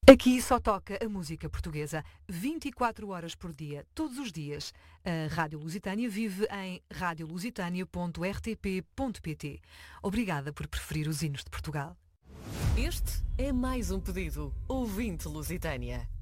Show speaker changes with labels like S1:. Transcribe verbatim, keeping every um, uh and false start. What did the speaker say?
S1: Aqui só toca a música portuguesa, vinte e quatro horas por dia, todos os dias. A Rádio Lusitânia vive em rádio lusitânia ponto r t p ponto p t. Obrigada por preferir os hinos de Portugal.
S2: Este é mais um pedido. Ouvinte Lusitânia.